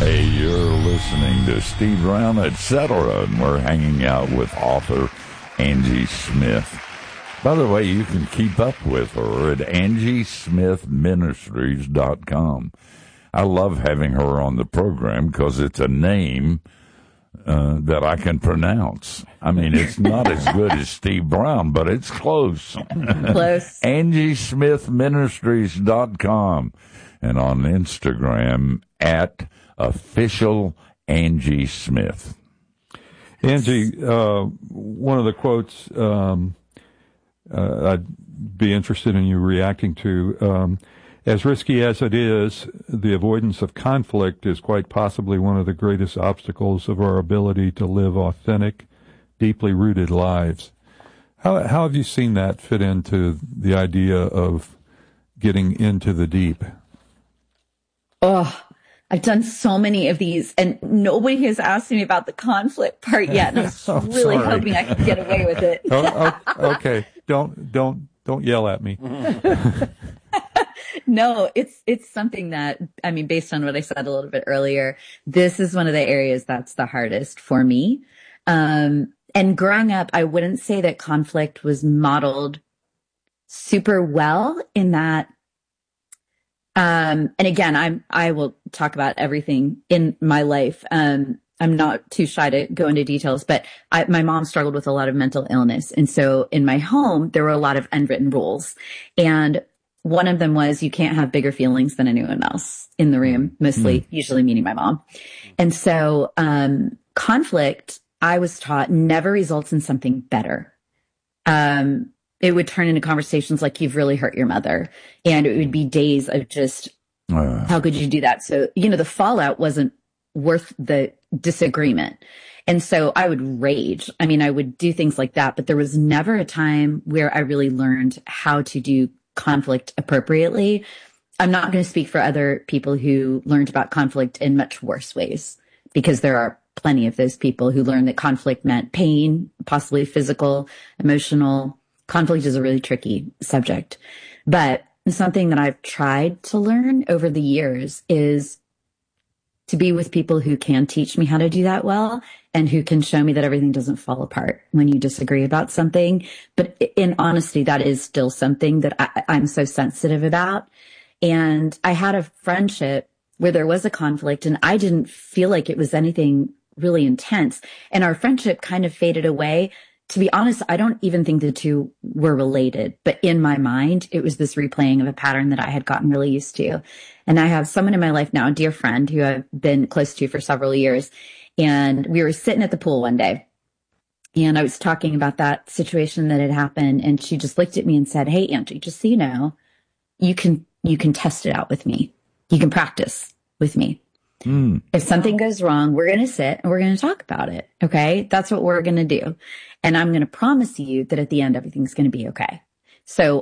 Hey, you're listening to Steve Brown, etc., and we're hanging out with author Angie Smith. By the way, you can keep up with her at angiesmithministries.com. I love having her on the program because it's a name that I can pronounce. I mean, it's not as good as Steve Brown, but it's close. Close. angiesmithministries.com, and on Instagram at official Angie Smith. Angie, one of the quotes I'd be interested in you reacting to. As risky as it is, the avoidance of conflict is quite possibly one of the greatest obstacles of our ability to live authentic, deeply rooted lives. How have you seen that fit into the idea of getting into the deep? Oh, I've done so many of these, and nobody has asked me about the conflict part yet. And I was really hoping I could get away with it. Okay, don't yell at me. No, it's something that, I mean, based on what I said a little bit earlier, this is one of the areas that's the hardest for me. And growing up, I wouldn't say that conflict was modeled super well in that. And again, I will talk about everything in my life. I'm not too shy to go into details, but my mom struggled with a lot of mental illness. And so in my home, there were a lot of unwritten rules. And one of them was you can't have bigger feelings than anyone else in the room, usually meaning my mom. And so, conflict, I was taught, never results in something better. It would turn into conversations like, you've really hurt your mother. And it would be days of just, how could you do that? So, the fallout wasn't worth the disagreement. And so I would rage. I mean, I would do things like that, but there was never a time where I really learned how to do conflict appropriately. I'm not going to speak for other people who learned about conflict in much worse ways, because there are plenty of those people who learned that conflict meant pain, possibly physical, emotional. Conflict is a really tricky subject. But something that I've tried to learn over the years is to be with people who can teach me how to do that well, and who can show me that everything doesn't fall apart when you disagree about something. But in honesty, that is still something that I'm so sensitive about. And I had a friendship where there was a conflict, and I didn't feel like it was anything really intense. And our friendship kind of faded away. To be honest, I don't even think the two were related, but in my mind, it was this replaying of a pattern that I had gotten really used to. And I have someone in my life now, a dear friend who I've been close to for several years. And we were sitting at the pool one day, and I was talking about that situation that had happened. And she just looked at me and said, "Hey, Angie, just so you know, you can test it out with me. You can practice with me. If something goes wrong, we're going to sit and we're going to talk about it. Okay. That's what we're going to do. And I'm going to promise you that at the end, everything's going to be okay." So